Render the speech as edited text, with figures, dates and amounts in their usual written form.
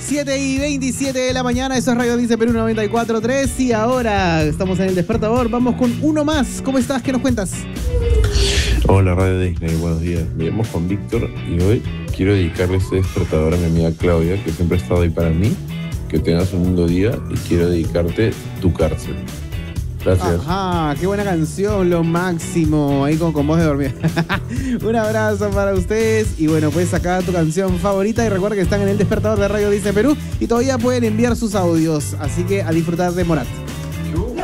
7:27 de la mañana, eso es Radio Dice Perú 94.3 y ahora estamos en el despertador, vamos con uno más. ¿Cómo estás? ¿Qué nos cuentas? Hola Radio Disney, buenos días. Me llamo Juan Víctor y hoy quiero dedicarle este despertador a mi amiga Claudia, que siempre ha estado ahí para mí. Que tengas un lindo día y quiero dedicarte Tu Cárcel. Gracias. Ajá, qué buena canción, lo máximo, ahí con voz de dormir. Un abrazo para ustedes y bueno, pues acá tu canción favorita y recuerda que están en el despertador de Radio Dice Perú y todavía pueden enviar sus audios, así que a disfrutar de Morat.